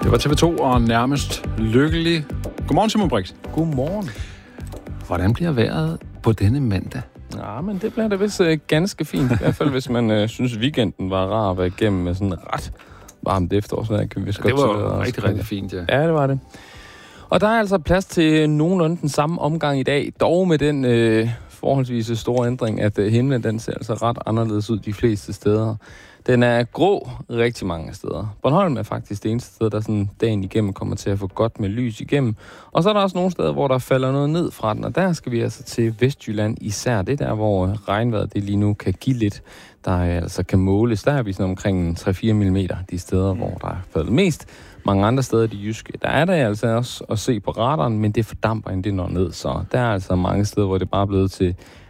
Det var TV2 og nærmest lykkelig. Godmorgen, Simon Brix. Godmorgen. Hvordan bliver vejret på denne mandag? Ja, men det bliver da vist ganske fint. I hvert fald, hvis man synes, weekenden var rar at være igennem med sådan ret varmt efterårsvejr. Det var rigtig fint, ja. Ja, det var det. Og der er altså plads til nogenlunde den samme omgang i dag, dog med den forholdsvis store ændring, at himlen den ser altså ret anderledes ud de fleste steder. Den er grå rigtig mange steder. Bornholm er faktisk det eneste sted, der sådan dagen igennem kommer til at få godt med lys igennem. Og så er der også nogle steder, hvor der falder noget ned fra den, og der skal vi altså til Vestjylland især. Det der, hvor regnvejret det lige nu kan give lidt, der altså kan måles. Der er vi sådan omkring 3-4 mm de steder, hvor der er faldet mest. Mange andre steder i det jyske, der er der altså også at se på radaren, men det fordamper inden det når ned. Så der er altså mange steder, hvor det bare er blevet til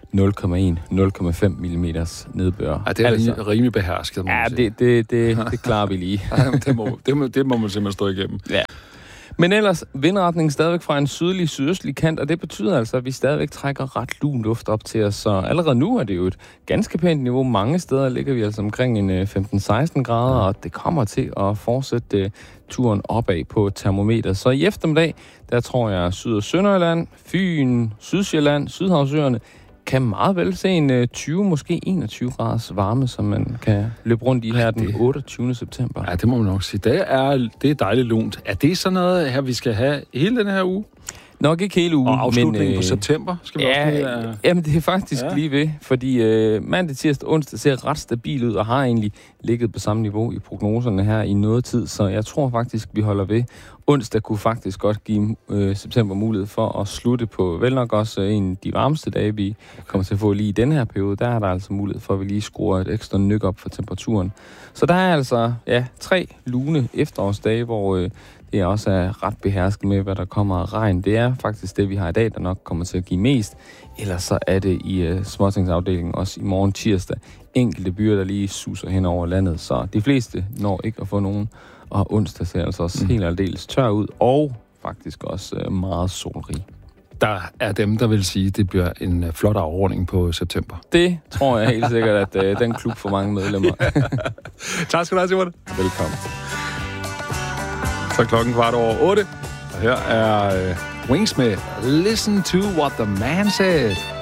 0,1-0,5 mm nedbør. Ja, det er altså rimelig behersket, må man sige. Det klarer vi lige. det må man simpelthen stå igennem. Ja. Men ellers vindretningen stadigvæk fra en sydøstlig kant, og det betyder altså, at vi stadigvæk trækker ret lun luft op til os. Så allerede nu er det jo et ganske pænt niveau. Mange steder ligger vi altså omkring en 15-16 grader, og det kommer til at fortsætte turen opad på termometer. Så i eftermiddag, der tror jeg Syd- og Sønderjylland, Fyn, Sydsjælland, Sydhavsøerne, kan meget vel se en 20, måske 21 graders varme, som man kan løbe rundt i her den 28. september. Ja, det må man nok sige. Det er dejligt lunt. Er det sådan noget her, vi skal have hele den her uge? Nok ikke hele ugen. Og afslutningen på september? Skal vi jamen det er faktisk lige ved, fordi mandag, tirsdag, onsdag ser ret stabil ud, og har egentlig ligget på samme niveau i prognoserne her i noget tid, så jeg tror faktisk, vi holder ved. Onsdag kunne faktisk godt give september mulighed for at slutte på vel nok også en af de varmeste dage, vi kommer til at få lige i den her periode. Der er der altså mulighed for, at vi lige skruer et ekstra nyk op for temperaturen. Så der er altså 3 lune efterårsdage, hvor det også er ret behersket med, hvad der kommer af regn. Det er faktisk det, vi har i dag, der nok kommer til at give mest. Ellers så er det i småtingsafdelingen også i morgen tirsdag enkelte byer, der lige suser hen over landet. Så de fleste når ikke at få nogen. Og onsdag ser altså også helt aldeles tør ud, og faktisk også meget solrig. Der er dem, der vil sige, at det bliver en flot afrunding på september. Det tror jeg helt sikkert, at den klub får mange medlemmer. Tak skal du have, Simon. Velkommen. Så klokken 7:15, og her er Wings med Listen to What the Man Said.